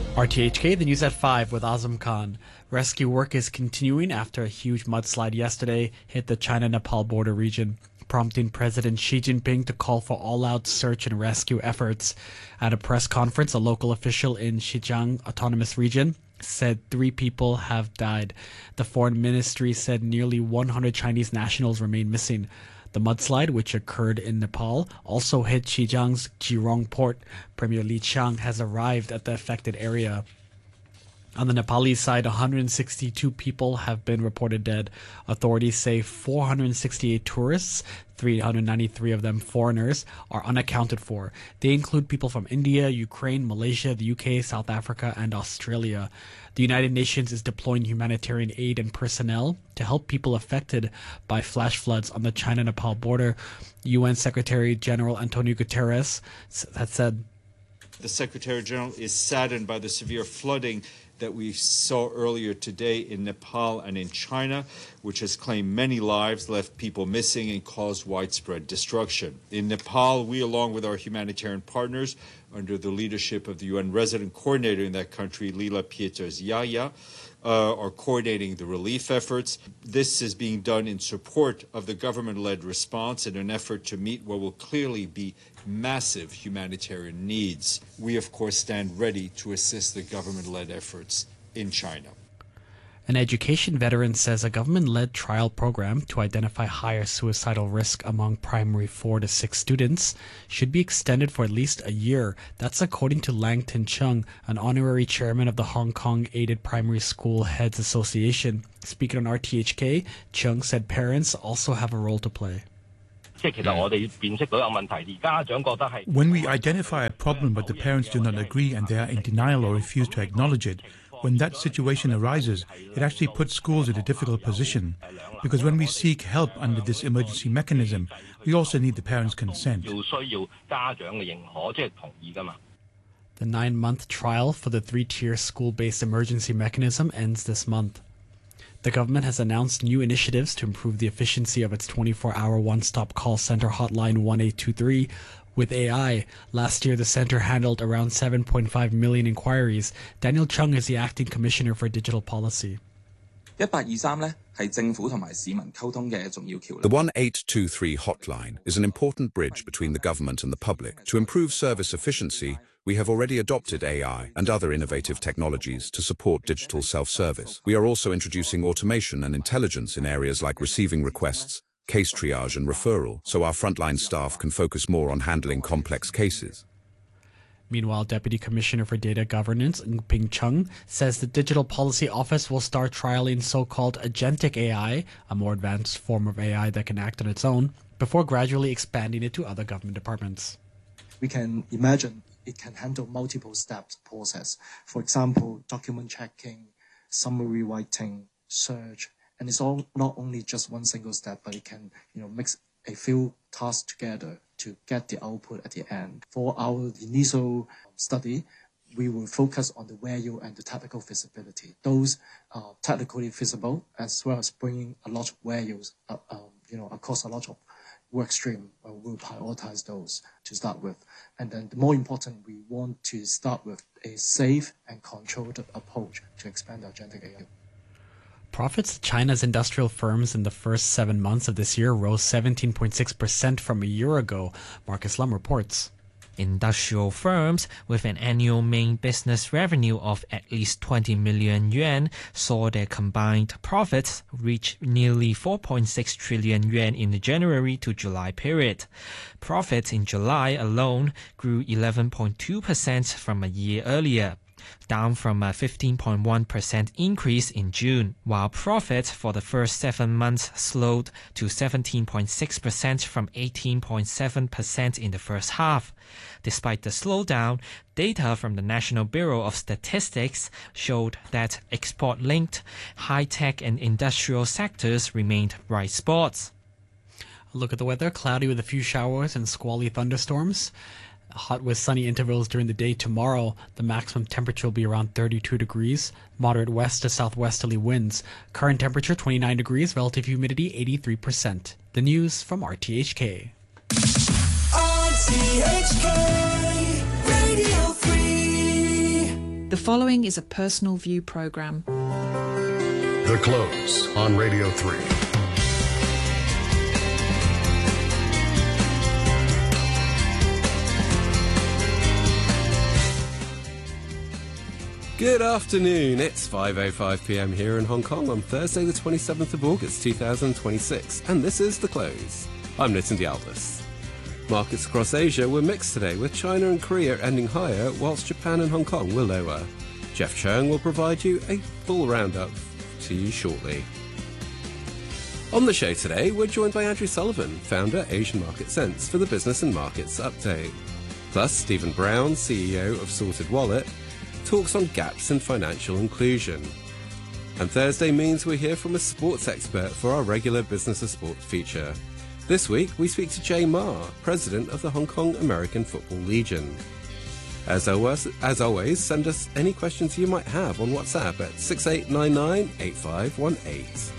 RTHK, the news at 5 with Azam Khan. Rescue work is continuing after a huge mudslide yesterday hit the China-Nepal border region, prompting President Xi Jinping to call for all-out search and rescue efforts. At a press conference, a local official in Xinjiang Autonomous Region said 3 people have died. The foreign ministry said nearly 100 Chinese nationals remain missing. The mudslide, which occurred in Nepal, also hit Xinjiang's Jirong port. Premier Li Qiang has arrived at the affected area. On the Nepalese side, 162 people have been reported dead. Authorities say 468 tourists, 393 of them foreigners, are unaccounted for. They include people from India, Ukraine, Malaysia, the UK, South Africa, and Australia. The United Nations is deploying humanitarian aid and personnel to help people affected by flash floods on the China-Nepal border. UN Secretary General Antonio Guterres has said, "The Secretary General is saddened by the severe flooding that we saw earlier today in Nepal and in China, which has claimed many lives, left people missing, and caused widespread destruction. In Nepal, we, along with our humanitarian partners, under the leadership of the UN resident coordinator in that country, Lila Pieters Yaya, are coordinating the relief efforts. This is being done in support of the government-led response in an effort to meet what will clearly be massive humanitarian needs. We, of course, stand ready to assist the government-led efforts in China." An education veteran says a government-led trial program to identify higher suicidal risk among primary 4 to 6 students should be extended for at least a year. That's according to Lang Tin Chung, an honorary chairman of the Hong Kong Aided Primary School Heads Association. Speaking on RTHK, Chung said parents also have a role to play. When we identify a problem but the parents do not agree and they are in denial or refuse to acknowledge it, when that situation arises, it actually puts schools in a difficult position. Because when we seek help under this emergency mechanism, we also need the parents' consent. The 9-month trial for the 3-tier school-based emergency mechanism ends this month. The government has announced new initiatives to improve the efficiency of its 24-hour one-stop call center hotline 1823. With AI, last year the center handled around 7.5 million inquiries. Daniel Chung is the acting commissioner for digital policy. The 1823 hotline is an important bridge between the government and the public. To improve service efficiency, we have already adopted AI and other innovative technologies to support digital self-service. We are also introducing automation and intelligence in areas like receiving requests, case triage and referral, so our frontline staff can focus more on handling complex cases. Meanwhile, Deputy Commissioner for Data Governance, Ng Ping Chung, says the Digital Policy Office will start trialing so-called agentic AI, a more advanced form of AI that can act on its own, before gradually expanding it to other government departments. We can imagine it can handle multiple steps process. For example, document checking, summary writing, search, and it's all not only just one single step, but it can, mix a few tasks together to get the output at the end. For our initial study, we will focus on the value and the technical feasibility. Those are technically feasible, as well as bringing a lot of values, across a lot of work stream. We'll prioritize those to start with. And then the more important, we want to start with a safe and controlled approach to expand agentic AI. Profits of China's industrial firms in the first 7 months of this year rose 17.6% from a year ago, Marcus Lum reports. Industrial firms with an annual main business revenue of at least 20 million yuan saw their combined profits reach nearly 4.6 trillion yuan in the January to July period. Profits in July alone grew 11.2% from a year earlier, down from a 15.1% increase in June, while profits for the first 7 months slowed to 17.6% from 18.7% in the first half. Despite the slowdown, data from the National Bureau of Statistics showed that export-linked, high-tech and industrial sectors remained bright spots. A look at the weather: cloudy with a few showers and squally thunderstorms. Hot with sunny intervals during the day tomorrow. The maximum temperature will be around 32 degrees. Moderate west to southwesterly winds. Current temperature 29 degrees. Relative humidity 83%. The news from RTHK. RTHK Radio 3. The following is a personal view program. The Close on Radio 3. Good afternoon, it's 5:05 p.m. here in Hong Kong on Thursday the 27th of August 2026, and this is The Close. I'm Nitin Dialbus. Markets across Asia were mixed today, with China and Korea ending higher, whilst Japan and Hong Kong were lower. Jeff Chung will provide you a full roundup to you shortly. On the show today, we're joined by Andrew Sullivan, founder Asian Market Sense, for the Business and Markets Update. Plus, Stephen Brown, CEO of Sorted Wallet, talks on gaps in financial inclusion. And Thursday means we hear from a sports expert for our regular Business of Sport feature. This week, we speak to Jay Ma, president of the Hong Kong American Football Legion. As always, send us any questions you might have on WhatsApp at 6899 8518.